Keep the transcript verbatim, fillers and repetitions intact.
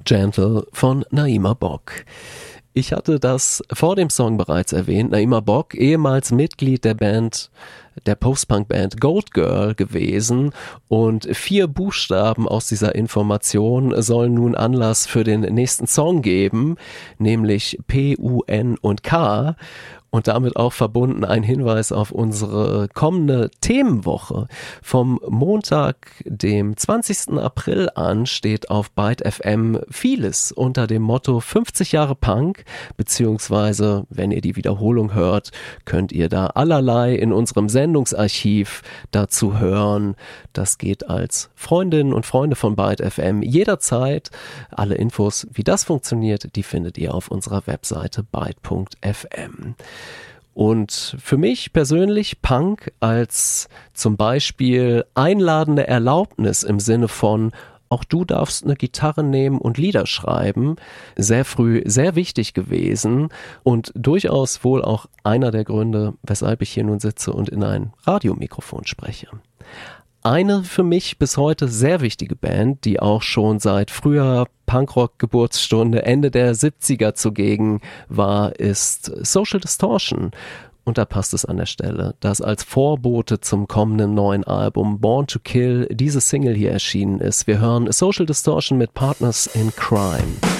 Gentle von Naima Bock. Ich hatte das vor dem Song bereits erwähnt. Naima Bock, ehemals Mitglied der Band, der Post-Punk-Band Gold Girl gewesen, und vier Buchstaben aus dieser Information sollen nun Anlass für den nächsten Song geben, nämlich P, U, N und K. Und damit auch verbunden ein Hinweis auf unsere kommende Themenwoche. Vom Montag, dem zwanzigsten April an, steht auf Byte F M vieles unter dem Motto fünfzig Jahre Punk, beziehungsweise, wenn ihr die Wiederholung hört, könnt ihr da allerlei in unserem Sendungsarchiv dazu hören. Das geht als Freundinnen und Freunde von Byte F M jederzeit. Alle Infos, wie das funktioniert, die findet ihr auf unserer Webseite byte punkt f m. Und für mich persönlich Punk als zum Beispiel einladende Erlaubnis im Sinne von, auch du darfst eine Gitarre nehmen und Lieder schreiben, sehr früh sehr wichtig gewesen und durchaus wohl auch einer der Gründe, weshalb ich hier nun sitze und in ein Radiomikrofon spreche. Eine für mich bis heute sehr wichtige Band, die auch schon seit früher Punkrock-Geburtsstunde Ende der siebziger zugegen war, ist Social Distortion. Und da passt es an der Stelle, dass als Vorbote zum kommenden neuen Album Born to Kill diese Single hier erschienen ist. Wir hören Social Distortion mit Partners in Crime.